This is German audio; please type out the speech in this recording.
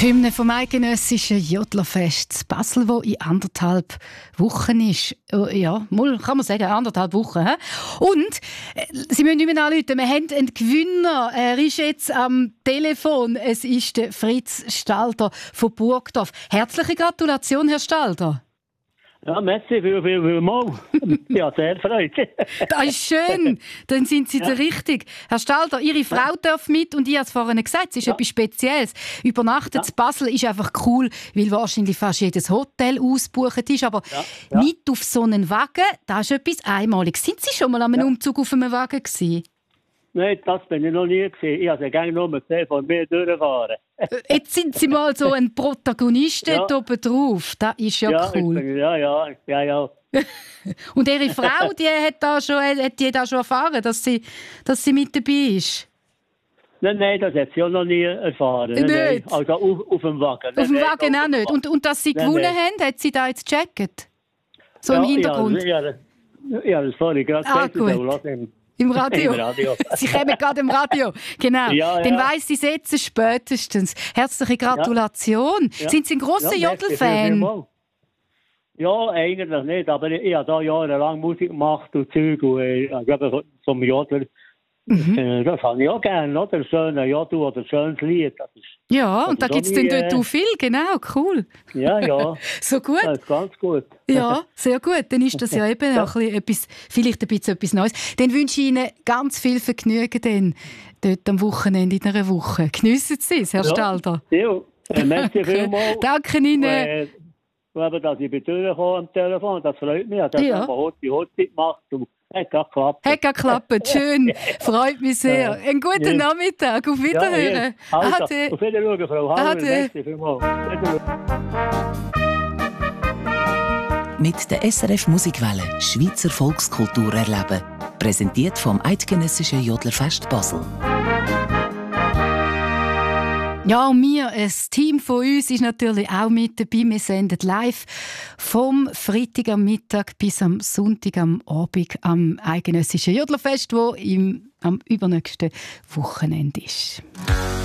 Die Hymne vom eidgenössischen Jodlerfest in Basel, wo in 1,5 Wochen ist. Ja, mal kann man sagen, 1,5 Wochen. He? Und Sie müssen nicht mehr anrufen. Wir haben einen Gewinner. Er ist jetzt am Telefon. Es ist der Fritz Stalder von Burgdorf. Herzliche Gratulation, Herr Stalder. Ja, merci vielmals. Ja, sehr freut. Das ist schön. Dann sind Sie der Richtig. Herr Stalder, Ihre Frau darf mit und ich habe es vorhin gesagt, es ist etwas Spezielles. Übernachten in Basel ist einfach cool, weil wahrscheinlich fast jedes Hotel ausgebucht ist. Aber mit auf so einen Wagen, das ist etwas Einmaliges. Sind Sie schon mal an einem Umzug auf einem Wagen gewesen? Nein, das bin ich noch nie gesehen. Ich habe sie gerne nur gesehen, von mir durchfahren. Jetzt sind Sie mal so ein Protagonist dort oben drauf. Das ist ja cool. Ja. Und Ihre Frau, die hat da schon erfahren, dass sie mit dabei ist? Nein, das hat sie auch noch nie erfahren. Nein. Also auf dem Wagen. Auf dem Wagen auch nicht. Und dass Sie gewonnen haben, hat sie da jetzt gecheckt? So im Hintergrund? Ja, das vorhin gerade gesagt. Gut. Im Radio. Sie kommen gerade im Radio. Genau. Dann weiss sie jetzt spätestens. Herzliche Gratulation. Ja. Sind Sie ein grosser Jodel-Fan? Ja, eigentlich nicht. Aber ich habe da jahrelang Musik gemacht und Zeug. Und ich glaube, zum Jodler, das habe ich auch gerne. Oder? Ein schöner Jodel oder ein schönes Lied. Und da gibt es dann dort auch viel. Genau, cool. Ja. So gut. Das ist ganz gut. Ja, sehr gut. Dann ist das ja eben auch vielleicht ein bisschen etwas Neues. Dann wünsche ich Ihnen ganz viel Vergnügen dann, dort am Wochenende in einer Woche. Geniessen Sie es, Herr Stalder. Ja, merci vielmals. Danke Ihnen. Dass ich bei Türen komme am Telefon, das freut mich. Das haben wir heute gemacht. Hat geklappt. Schön. Freut mich sehr. Einen guten Nachmittag. Auf Wiederhören. Also, auf Wiedersehen, Frau Hauer. Merci vielmals. Mit der SRF Musikwelle Schweizer Volkskultur erleben. Präsentiert vom Eidgenössischen Jodlerfest Basel. Ja, und wir, ein Team von uns, ist natürlich auch mit dabei. Wir senden live vom Freitag am Mittag bis am Sonntag am Abend am Eidgenössischen Jodlerfest, das am übernächsten Wochenende ist.